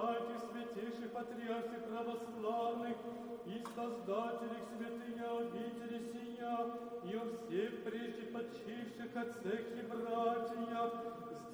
братьев святейших патриархов православных и создателей святыня обители сия, и о всех прежде почивших отцах и братьях,